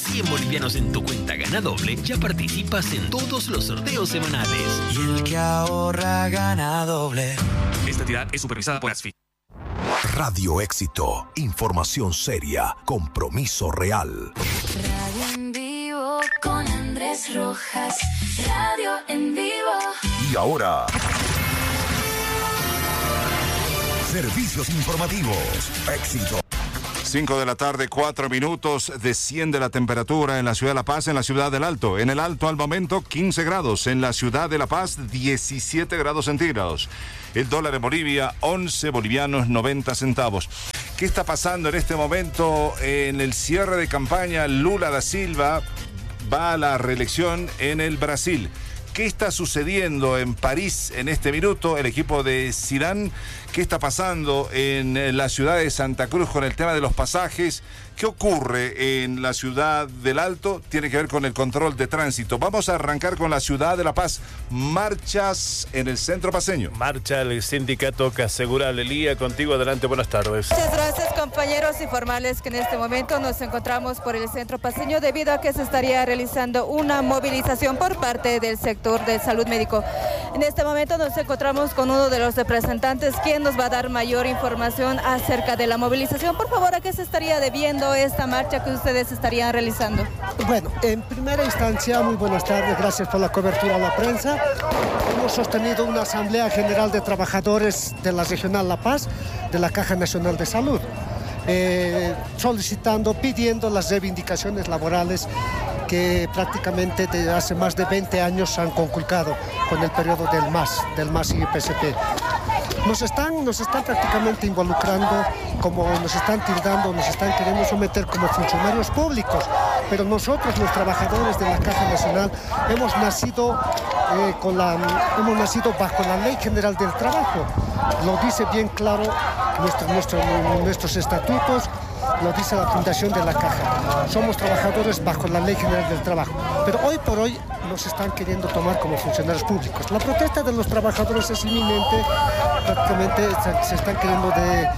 100 bolivianos en tu cuenta Gana Doble, ya participas en todos los sorteos semanales. Y el que ahorra gana doble. Esta entidad es supervisada por ASFI. Radio Éxito, información seria, compromiso real. Radio en vivo con Andrés Rojas. Radio en vivo. Y ahora, servicios informativos. Éxito. 5 de la tarde, 4 minutos, desciende la temperatura en la ciudad de La Paz, en la ciudad del Alto. En el Alto al momento 15 grados, en la ciudad de La Paz 17 grados centígrados. El dólar en Bolivia, 11 bolivianos 90 centavos. ¿Qué está pasando en este momento en el cierre de campaña? Lula da Silva va a la reelección en el Brasil. ¿Qué está sucediendo en París en este minuto? El equipo de Zidane. ¿Qué está pasando en la ciudad de Santa Cruz con el tema de los pasajes? ¿Qué ocurre en la ciudad del Alto? Tiene que ver con el control de tránsito. Vamos a arrancar con la ciudad de La Paz. Marchas en el centro paceño. Marcha el sindicato Casegura. Lelía, contigo, adelante, buenas tardes. Muchas gracias, compañeros. Informarles que en este momento nos encontramos por el centro paceño debido a que se estaría realizando una movilización por parte del sector de salud médico. En este momento nos encontramos con uno de los representantes, quien nos va a dar mayor información acerca de la movilización. Por favor, ¿a qué se estaría debiendo esta marcha que ustedes estarían realizando? Bueno, en primera instancia, muy buenas tardes, gracias por la cobertura a la prensa. Hemos sostenido una asamblea general de trabajadores de la Regional La Paz, de la Caja Nacional de Salud, solicitando, pidiendo las reivindicaciones laborales que prácticamente desde hace más de 20 años se han conculcado con el periodo del MAS y IPCP. Nos están prácticamente involucrando, como nos están tildando, nos están queriendo someter como funcionarios públicos, pero nosotros, los trabajadores de la Caja Nacional, hemos nacido bajo la Ley General del Trabajo. Lo dice bien claro nuestros estatutos, lo dice la fundación de la Caja. Somos trabajadores bajo la Ley General del Trabajo, pero hoy por hoy nos están queriendo tomar como funcionarios públicos. La protesta de los trabajadores es inminente, prácticamente se están queriendo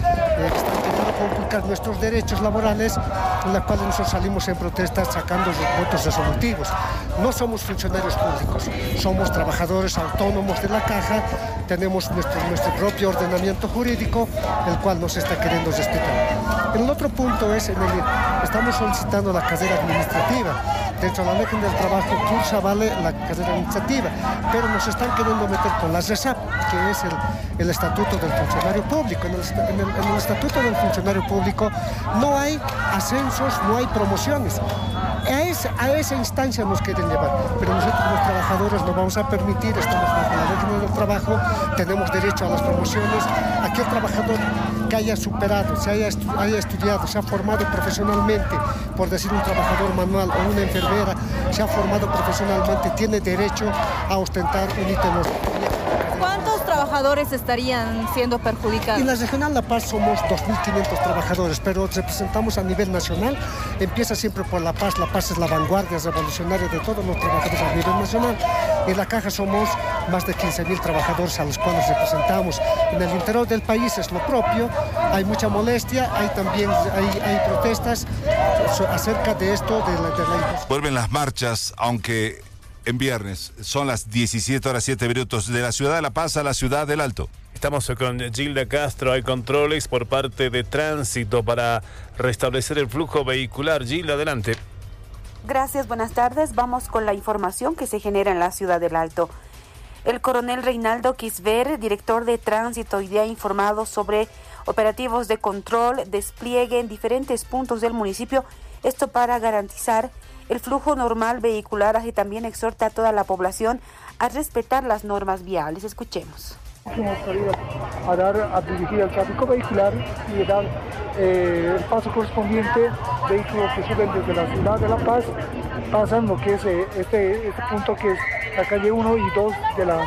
conculcar nuestros derechos laborales, en la cual nosotros salimos en protesta sacando los votos resolutivos. No somos funcionarios públicos, somos trabajadores autónomos de la Caja, tenemos nuestro propio ordenamiento jurídico, el cual nos está queriendo respetar. El otro punto es, estamos solicitando la carrera administrativa. Dentro de la Ley del Trabajo cursa vale la carrera administrativa, pero nos están queriendo meter con la RESAP, que es el estatuto del funcionario público. En el estatuto del funcionario público no hay ascensos, no hay promociones. A esa instancia nos quieren llevar, pero nosotros los trabajadores no vamos a permitir, estamos bajo la Ley del Trabajo, tenemos derecho a las promociones. Aquel trabajador que haya superado, haya estudiado, se ha formado profesionalmente, por decir un trabajador manual o una enfermera, se ha formado profesionalmente, tiene derecho a ostentar un ítem. ¿Cuántos trabajadores estarían siendo perjudicados? En la Regional La Paz somos 2.500 trabajadores, pero representamos a nivel nacional. Empieza siempre por La Paz. La Paz es la vanguardia revolucionaria de todos los trabajadores a nivel nacional. En la Caja somos más de 15.000 trabajadores a los cuales representamos. En el interior del país es lo propio. Hay mucha molestia, hay protestas acerca de esto, de la... Vuelven las marchas, aunque en viernes son las 17:07 de la ciudad de La Paz a la ciudad del Alto. Estamos con Gilda Castro. Hay controles por parte de tránsito para restablecer el flujo vehicular. Gilda, adelante. Gracias, buenas tardes. Vamos con la información que se genera en la ciudad del Alto. El coronel Reinaldo Quisver, director de tránsito, hoy día ha informado sobre operativos de control, despliegue en diferentes puntos del municipio, esto para garantizar el flujo normal vehicular, así también exhorta a toda la población a respetar las normas viales. Escuchemos. Hemos salido a dirigir el tráfico vehicular y dar el paso correspondiente, vehículos que suben desde la ciudad de La Paz, pasan lo que es este punto que es la calle 1 y 2 de la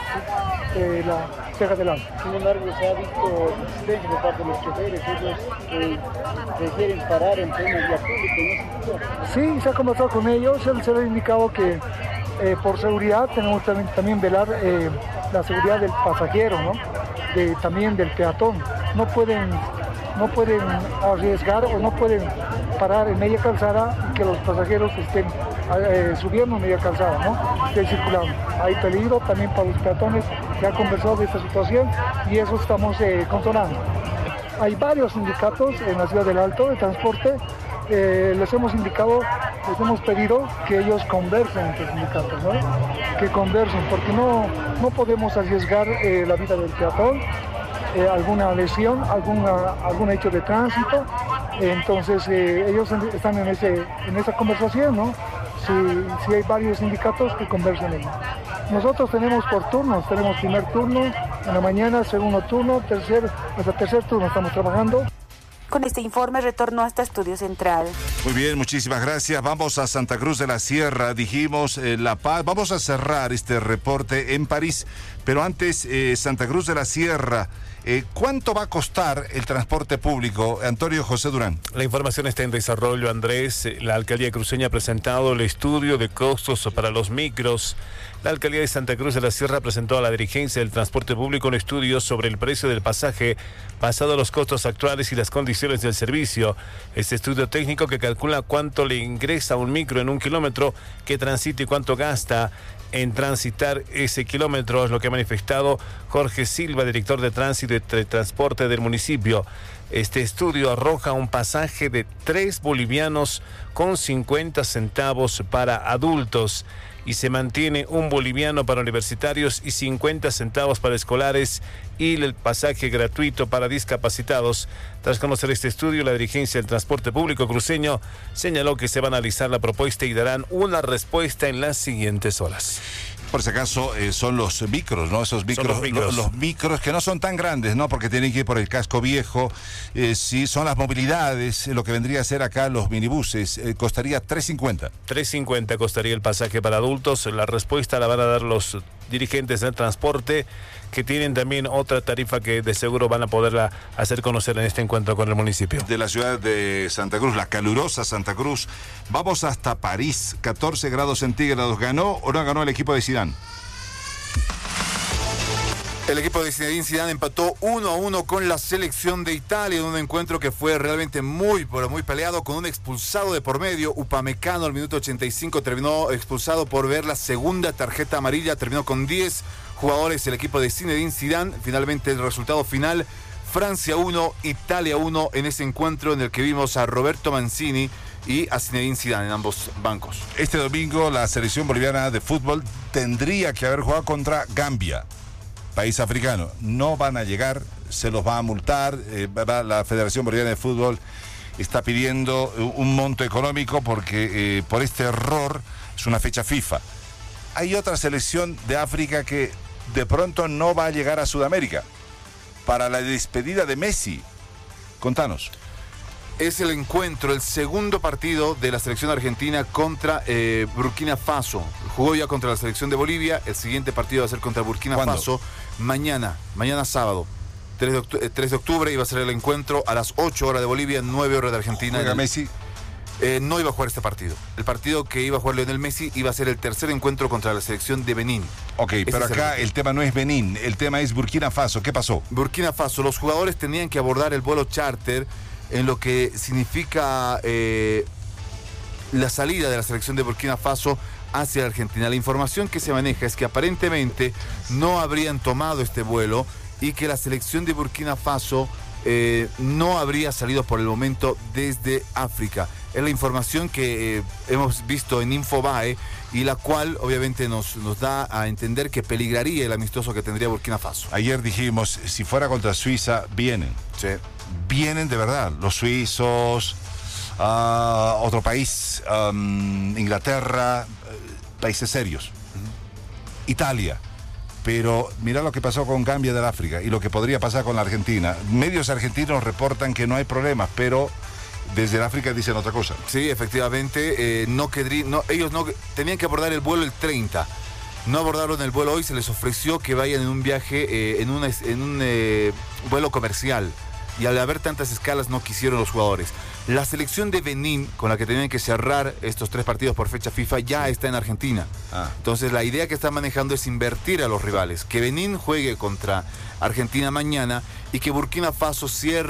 Ceja del Alto. Sin embargo, se ha visto resistencia por parte de los choferes, ellos prefieren parar en pleno vía pública, ¿no? Sí, se ha conversado con ellos, se les ha indicado que por seguridad tenemos también velar la seguridad del pasajero, ¿no? También del peatón. No pueden no pueden arriesgar o no pueden parar en media calzada y que los pasajeros estén subiendo en media calzada, ¿no? Estén circulando. Hay peligro también para los peatones. Ya conversado de esta situación y eso estamos controlando. Hay varios sindicatos en la ciudad del Alto de transporte. Les hemos pedido que ellos conversen entre sindicatos, ¿no? Que conversen, porque no podemos arriesgar la vida del peatón, alguna lesión, algún hecho de tránsito. Entonces ellos están en esa conversación, ¿no? Si hay varios sindicatos que conversen ellos. Nosotros tenemos por turnos, tenemos primer turno en la mañana, segundo turno, hasta tercer turno estamos trabajando. Con este informe retorno hasta Estudio Central. Muy bien, muchísimas gracias. Vamos a Santa Cruz de la Sierra, dijimos La Paz. Vamos a cerrar este reporte en París, pero antes Santa Cruz de la Sierra. ¿Cuánto va a costar el transporte público, Antonio José Durán? La información está en desarrollo, Andrés. La alcaldía cruceña ha presentado el estudio de costos para los micros. La alcaldía de Santa Cruz de la Sierra presentó a la dirigencia del transporte público un estudio sobre el precio del pasaje basado en los costos actuales y las condiciones del servicio. Este estudio técnico que calcula cuánto le ingresa un micro en un kilómetro que transite y cuánto gasta en transitar ese kilómetro, es lo que ha manifestado Jorge Silva, director de tránsito y de transporte del municipio. Este estudio arroja un pasaje de 3 bolivianos con 50 centavos para adultos y se mantiene 1 boliviano para universitarios y 50 centavos para escolares y el pasaje gratuito para discapacitados. Tras conocer este estudio, la dirigencia del transporte público cruceño señaló que se va a analizar la propuesta y darán una respuesta en las siguientes horas. Por si acaso, son los micros, ¿no? Esos micros, los micros que no son tan grandes, ¿no? Porque tienen que ir por el casco viejo. Sí, son las movilidades, lo que vendría a ser acá los minibuses. Costaría 3.50. 3.50 costaría el pasaje para adultos. La respuesta la van a dar los dirigentes del transporte, que tienen también otra tarifa que de seguro van a poderla hacer conocer en este encuentro con el municipio. De la ciudad de Santa Cruz, la calurosa Santa Cruz, vamos hasta París, 14 grados centígrados. ¿Ganó o no ganó el equipo de Zidane? El equipo de Zinedine Zidane empató 1-1 con la selección de Italia en un encuentro que fue realmente muy peleado, con un expulsado de por medio. Upamecano al minuto 85 terminó expulsado por ver la segunda tarjeta amarilla. Terminó con 10 jugadores el equipo de Zinedine Zidane. Finalmente el resultado final: Francia 1, Italia 1, en ese encuentro en el que vimos a Roberto Mancini y a Zinedine Zidane en ambos bancos. Este domingo la selección boliviana de fútbol tendría que haber jugado contra Gambia, país africano. No van a llegar, se los va a multar. La Federación Boliviana de Fútbol está pidiendo un monto económico porque por este error es una fecha FIFA. Hay otra selección de África que de pronto no va a llegar a Sudamérica para la despedida de Messi. Contanos. Es el encuentro, el segundo partido de la selección argentina contra Burkina Faso. Jugó ya contra la selección de Bolivia. El siguiente partido va a ser contra Burkina Faso mañana sábado, 3 de octubre, y va a ser el encuentro a las 8 horas de Bolivia, 9 horas de Argentina. ¿Juega Messi? No iba a jugar este partido. El partido que iba a jugar Lionel Messi iba a ser el tercer encuentro contra la selección de Benín. Ok, pero acá el tema no es Benín, el tema es Burkina Faso. ¿Qué pasó? Burkina Faso, los jugadores tenían que abordar el vuelo charter en lo que significa la salida de la selección de Burkina Faso hacia Argentina. La información que se maneja es que aparentemente no habrían tomado este vuelo y que la selección de Burkina Faso no habría salido por el momento desde África. Es la información que hemos visto en Infobae y la cual obviamente nos da a entender que peligraría el amistoso que tendría Burkina Faso. Ayer dijimos, si fuera contra Suiza, vienen. Sí. Vienen de verdad, los suizos, otro país, Inglaterra, países serios. Italia. Pero mira lo que pasó con Gambia del África y lo que podría pasar con la Argentina. Medios argentinos reportan que no hay problemas, pero desde el África dicen otra cosa. Sí, efectivamente, ellos no tenían que abordar el vuelo el 30. No abordaron el vuelo hoy, se les ofreció que vayan en un viaje, en un vuelo comercial. Y al haber tantas escalas no quisieron los jugadores. La selección de Benín, con la que tenían que cerrar estos 3 partidos por fecha FIFA, ya está en Argentina. Entonces la idea que están manejando es invertir a los rivales. Que Benín juegue contra Argentina mañana y que Burkina Faso cierre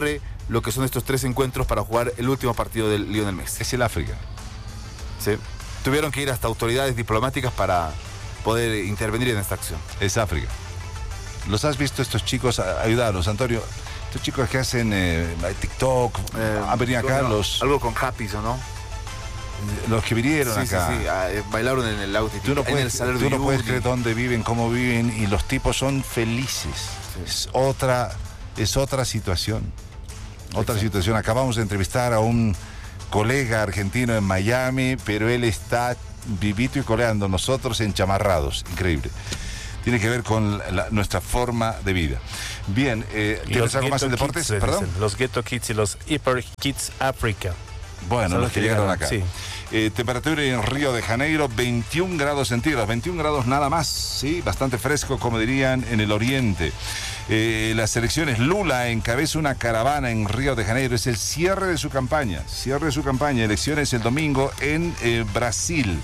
lo que son estos 3 encuentros para jugar el último partido del Lionel Messi. Es el África. Sí. Tuvieron que ir hasta autoridades diplomáticas para poder intervenir en esta acción. Es África. ¿Los has visto estos chicos? Ayúdanos, Antonio. Estos chicos que hacen TikTok, han venido acá los... Algo con Happy, ¿o no? Los que vinieron acá. Sí, bailaron en el auto. Tú no puedes creer dónde viven, cómo viven, y los tipos son felices. Sí. Es otra situación. Otra situación. Acabamos de entrevistar a un colega argentino en Miami, pero él está vivito y coleando, nosotros enchamarrados. Increíble. Tiene que ver con nuestra forma de vida. Bien, ¿tienes algo más en deportes? ¿Perdón? Los Ghetto Kids y los Hyper Kids Africa. Bueno, los que llegaron acá. Sí. Temperatura en Río de Janeiro, 21 grados centígrados, 21 grados nada más, ¿sí? Bastante fresco, como dirían en el oriente. Las elecciones, Lula encabeza una caravana en Río de Janeiro, es el cierre de su campaña, elecciones el domingo en Brasil.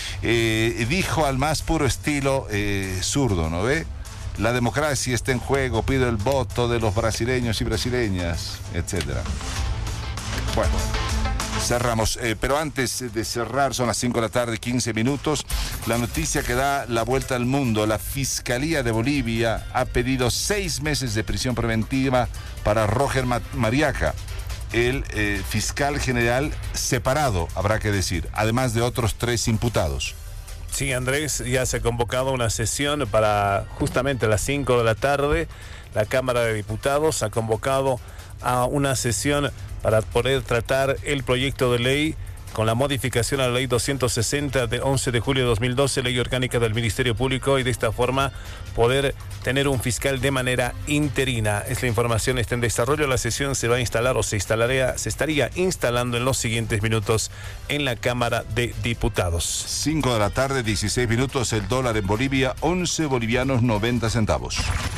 Dijo al más puro estilo zurdo, ¿no ve? La democracia está en juego, pido el voto de los brasileños y brasileñas, etcétera. Bueno, cerramos, pero antes de cerrar, son las 5 de la tarde, 15 minutos, la noticia que da la vuelta al mundo. La Fiscalía de Bolivia ha pedido 6 meses de prisión preventiva para Roger Mariaca, el fiscal general separado, habrá que decir, además de otros 3 imputados. Sí, Andrés, ya se ha convocado una sesión para justamente a las 5 de la tarde. La Cámara de Diputados ha convocado a una sesión para poder tratar el proyecto de ley con la modificación a la ley 260 de 11 de julio de 2012, ley orgánica del Ministerio Público, y de esta forma poder tener un fiscal de manera interina. Esta información está en desarrollo. La sesión se va a instalar o se estaría instalando en los siguientes minutos en la Cámara de Diputados. 5 de la tarde, 16 minutos, el dólar en Bolivia, 11 bolivianos 90 centavos.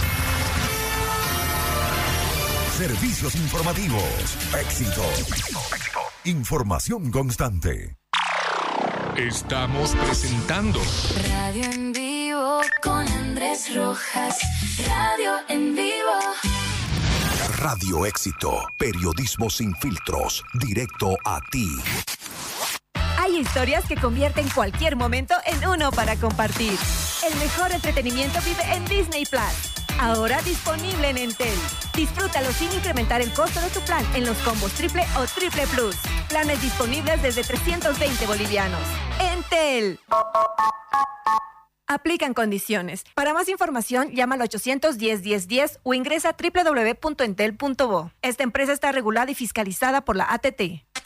Servicios informativos. Éxito. Información constante. Estamos presentando Radio en Vivo con Andrés Rojas. Radio en Vivo. Radio Éxito. Periodismo sin filtros. Directo a ti. Hay historias que convierten cualquier momento en uno para compartir. El mejor entretenimiento vive en Disney Plus. Ahora disponible en Entel. Disfrútalo sin incrementar el costo de tu plan en los combos triple o triple plus. Planes disponibles desde 320 bolivianos. Entel. Aplican condiciones. Para más información, llama al 810-1010 o ingresa a www.entel.bo. Esta empresa está regulada y fiscalizada por la ATT.